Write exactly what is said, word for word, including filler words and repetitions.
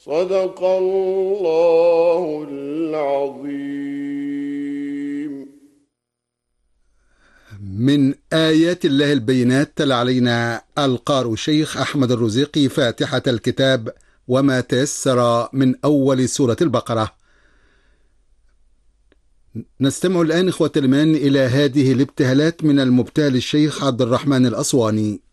صدق الله العظيم. من آيات الله البينات تلا علينا القارئ الشيخ أحمد الرزيقي فاتحة الكتاب وما تيسر من أول سورة البقرة. نستمع الآن إخوة الإيمان إلى هذه الابتهالات من المبتهل الشيخ عبد الرحمن الأسواني.